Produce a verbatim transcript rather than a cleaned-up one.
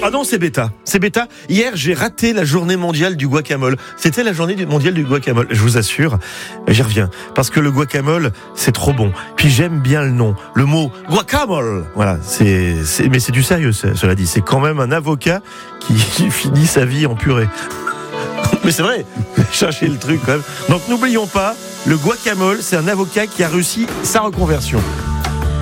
Ah non, c'est bêta. C'est bêta. Hier, j'ai raté la journée mondiale du guacamole. C'était la journée mondiale du guacamole. Je vous assure, j'y reviens. Parce que le guacamole, c'est trop bon. Puis j'aime bien le nom. Le mot guacamole. Voilà, c'est, c'est mais c'est du sérieux, cela dit. C'est quand même un avocat qui, qui finit sa vie en purée. Mais c'est vrai, cherchez le truc quand même. Donc n'oublions pas, le guacamole, c'est un avocat qui a réussi sa reconversion.